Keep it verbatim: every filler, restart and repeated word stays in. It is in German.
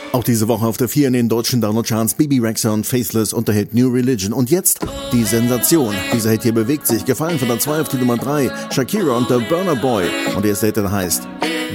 Auch diese Woche auf der vier in den deutschen Download-Charts Bebe Rexha und Faceless und der Hit New Religion. Und jetzt die Sensation. Dieser Hit hier bewegt sich. Gefallen von der zwei auf die Nummer drei. Shakira und der Burna Boy. Und der erste Hit, der heißt